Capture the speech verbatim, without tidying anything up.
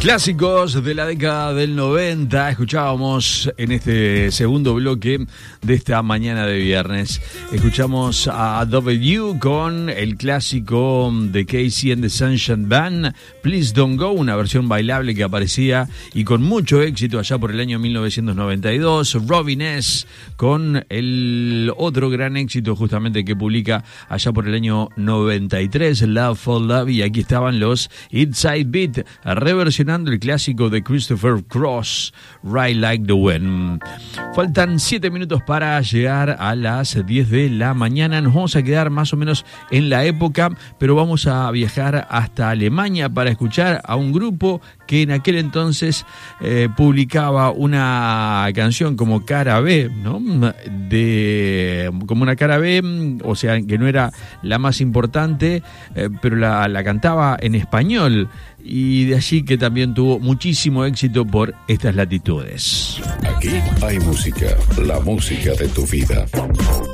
Clásicos de la década del noventa, escuchábamos en este segundo bloque de esta mañana de viernes. Escuchamos a W con el clásico de Casey and the Sunshine Band, Please Don't Go, una versión bailable que aparecía y con mucho éxito allá por el año mil novecientos noventa y dos. Robin S. con el otro gran éxito justamente que publica allá por el año noventa y tres, Love for Love, y aquí estaban los Inside Beat reversionando el clásico de Christopher Cross, Ride Like the Wind. Faltan siete minutos para llegar a las diez de la mañana. Nos vamos a quedar más o menos en la época, pero vamos a viajar hasta Alemania para escuchar a un grupo que en aquel entonces eh, publicaba una canción como cara B, ¿no? De, como una cara B, o sea, que no era la más importante, eh, pero la, la cantaba en español. Y de allí que también tuvo muchísimo éxito por estas latitudes. Aquí hay música, la música de tu vida.